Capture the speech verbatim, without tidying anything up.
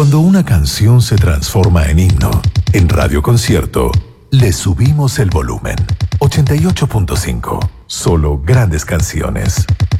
Cuando una canción se transforma en himno, en Radio Concierto, le subimos el volumen. ochenta y ocho punto cinco. Solo grandes canciones.